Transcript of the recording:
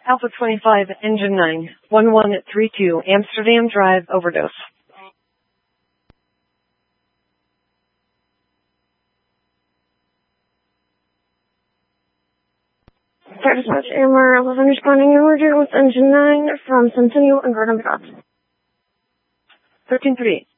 Alpha 25, Engine 9, 1132, Amsterdam Drive, overdose. Fire Dispatch, AMR 11 responding in order with Engine 9 from Centennial and Garden Path. 1338.